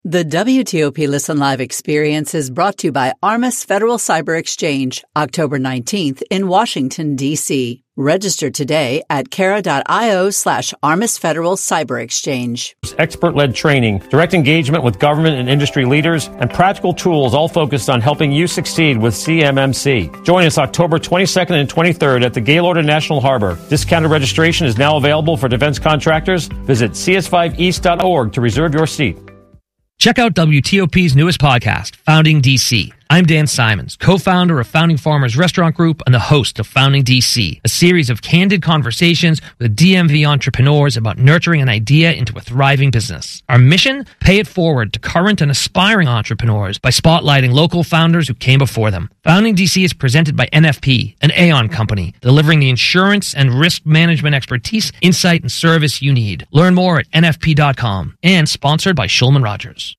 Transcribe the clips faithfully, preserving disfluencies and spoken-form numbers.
The W T O P Listen Live experience is brought to you by Armis Federal Cyber Exchange, October nineteenth in Washington, D C Register today at cara.io slash Armis Federal Cyber Exchange. Expert-led training, direct engagement with government and industry leaders, and practical tools all focused on helping you succeed with C M M C. Join us October twenty-second and twenty-third at the Gaylord in National Harbor. Discounted registration is now available for defense contractors. Visit c s five east dot org to reserve your seat. Check out W T O P's newest podcast, Founding D C. I'm Dan Simons, co-founder of Founding Farmers Restaurant Group and the host of Founding D C, a series of candid conversations with D M V entrepreneurs about nurturing an idea into a thriving business. Our mission? Pay it forward to current and aspiring entrepreneurs by spotlighting local founders who came before them. Founding D C is presented by N F P, an Aon company, delivering the insurance and risk management expertise, insight, and service you need. Learn more at N F P dot com and sponsored by Shulman Rogers.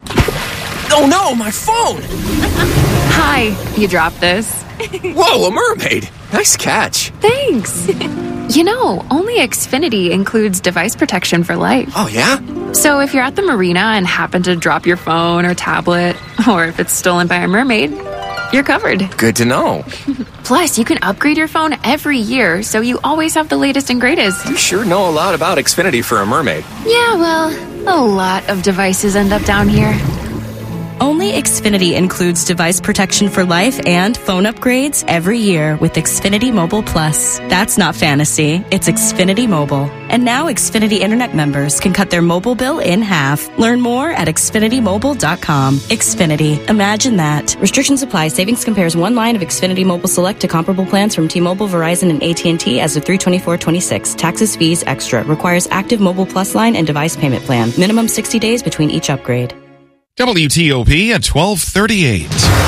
Oh no, my phone! Hi, you dropped this. Whoa, a mermaid! Nice catch. Thanks. You know, only Xfinity includes device protection for life. Oh yeah? So if you're at the marina and happen to drop your phone or tablet, or if it's stolen by a mermaid, you're covered. Good to know. Plus, you can upgrade your phone every year, so you always have the latest and greatest. You sure know a lot about Xfinity for a mermaid. Yeah, well, a lot of devices end up down here. Only Xfinity includes device protection for life and phone upgrades every year with Xfinity Mobile Plus. That's not fantasy, it's Xfinity Mobile. And now Xfinity Internet members can cut their mobile bill in half. Learn more at xfinity mobile dot com. Xfinity. Imagine that. Restrictions apply. Savings compares one line of Xfinity Mobile Select to comparable plans from T-Mobile, Verizon, and A T and T as of three twenty-four twenty-six. Taxes, fees, extra. Requires active Mobile Plus line and device payment plan. Minimum sixty days between each upgrade. W T O P at twelve thirty-eight.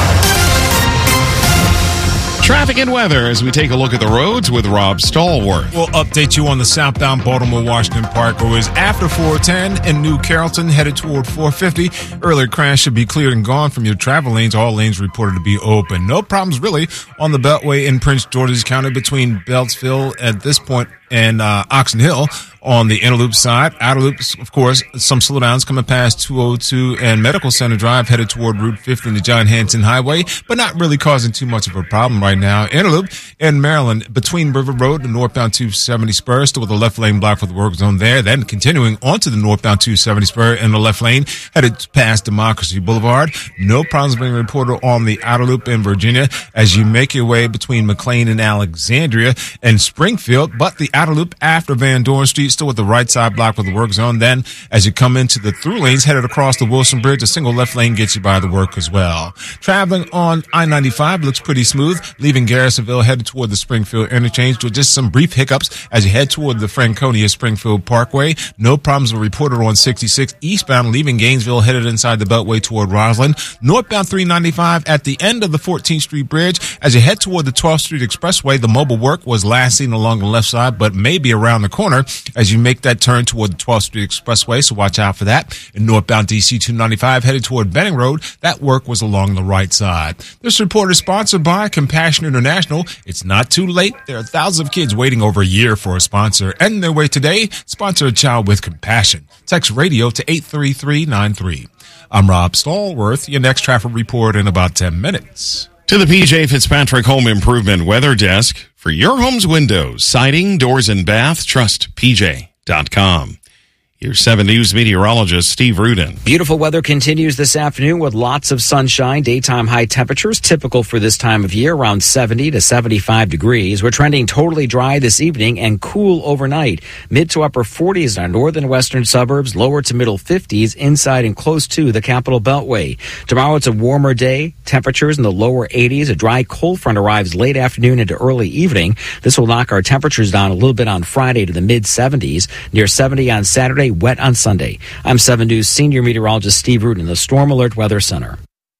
Traffic and weather as we take a look at the roads with Rob Stallworth. We'll update you on the southbound Baltimore-Washington Parkways after four ten in New Carrollton headed toward four fifty. Earlier crash should be cleared and gone from your travel lanes. All lanes reported to be open. No problems really on the Beltway in Prince George's County between Beltsville at this point and uh, Oxon Hill on the inner loop side. Outer loops, of course, some slowdowns coming past two oh two and Medical Center Drive headed toward Route fifty and the John Hanson Highway, but not really causing too much of a problem right now. Inner loop in Maryland between River Road and northbound two seventy spur, still with the left lane blocked for the work zone there. Then continuing onto the northbound two seventy spur in the left lane headed past Democracy Boulevard. No problems being reported on the outer loop in Virginia as you make your way between McLean and Alexandria and Springfield, but the outer loop after Van Dorn Street still with the right side blocked for the work zone. Then as you come into the through lanes headed across the Wilson Bridge, a single left lane gets you by the work as well. Traveling on I ninety-five looks pretty smooth, leaving Garrisonville headed toward the Springfield interchange with just some brief hiccups as you head toward the Franconia Springfield Parkway. No problems were reported on sixty-six eastbound, leaving Gainesville headed inside the Beltway toward Roslyn. Northbound three ninety-five at the end of the fourteenth Street Bridge as you head toward the twelfth Street Expressway. The mobile work was last seen along the left side, but maybe around the corner as you make that turn toward the twelfth Street Expressway, so watch out for that. And northbound D C two ninety-five headed toward Benning Road, that work was along the right side. This report is sponsored by Compassion International. It's not too late. There are thousands of kids waiting over a year for a sponsor. End their way today. Sponsor a child with compassion. Text radio to eight three three nine three. I'm Rob Stallworth. Your next traffic report in about ten minutes. To the P J Fitzpatrick Home Improvement Weather Desk. For your home's windows, siding, doors, and bath, trust P J dot com. Here's seven News meteorologist Steve Rudin. Beautiful weather continues this afternoon with lots of sunshine. Daytime high temperatures typical for this time of year, around seventy to seventy-five degrees. We're trending totally dry this evening and cool overnight. Mid to upper forties in our northern western suburbs, lower to middle fifties inside and close to the Capital Beltway. Tomorrow it's a warmer day. Temperatures in the lower eighties. A dry cold front arrives late afternoon into early evening. This will knock our temperatures down a little bit on Friday to the mid seventies. Near seventy on Saturday. Wet on Sunday. I'm seven News senior meteorologist Steve Rudin, the Storm Alert Weather Center.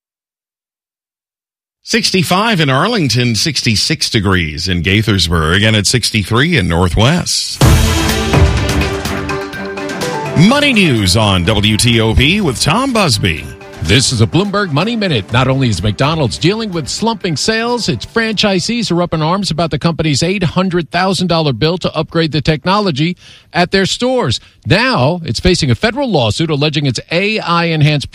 sixty-five in Arlington, sixty-six degrees in Gaithersburg, and at sixty-three in Northwest. Money News on W T O P with Tom Busby. This is a Bloomberg Money Minute. Not only is McDonald's dealing with slumping sales, its franchisees are up in arms about the company's eight hundred thousand dollars bill to upgrade the technology at their stores. Now, it's facing a federal lawsuit alleging its A I-enhanced